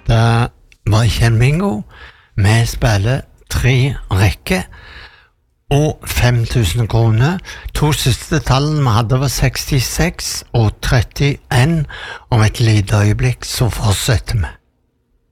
Det var ikke en bingo. Vi spiller 3 rekker og 5.000 kroner. 2 siste tallene vi hadde var 66 og 31. Om et lite øyeblikk så fortsetter vi.